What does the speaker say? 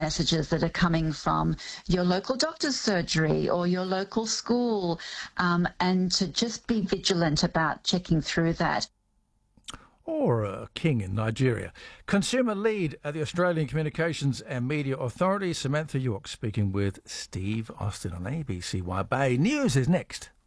messages that are coming from your local doctor's surgery or your local school, and to just be vigilant about checking through that. Or a king in Nigeria. Consumer lead at the Australian Communications and Media Authority, Samantha York, speaking with Steve Austin on ABC Bay. News is next.